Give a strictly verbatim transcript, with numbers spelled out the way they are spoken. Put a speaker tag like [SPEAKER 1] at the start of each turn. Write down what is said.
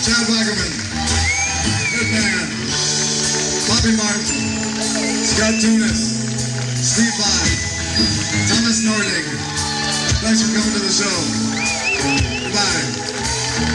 [SPEAKER 1] Chad Wackerman, Ed Man, Bobby Martin, Scott Tunis, Steve Vai, Thomas Nording. Thanks for coming to the show.